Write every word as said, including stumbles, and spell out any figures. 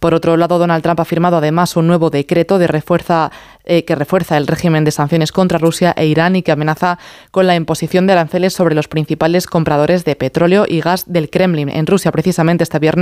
Por otro lado, Donald Trump ha firmado además un nuevo decreto de refuerza, eh, que refuerza el régimen de sanciones contra Rusia e Irán y que amenaza con la imposición de aranceles sobre los principales compradores de petróleo y gas del Kremlin. En Rusia, precisamente este viernes,